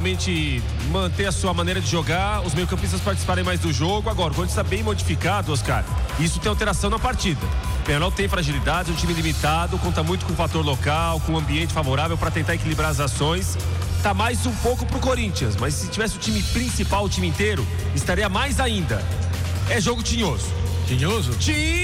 realmente manter a sua maneira de jogar, os meio-campistas participarem mais do jogo. Agora, quando está bem modificado, Oscar, isso tem alteração na partida. O Penharol tem fragilidade, é um time limitado, conta muito com o fator local, com o ambiente favorável para tentar equilibrar as ações. Tá mais um pouco pro Corinthians, mas se tivesse o time principal, o time inteiro, estaria mais ainda. É jogo tinhoso. Tinhoso?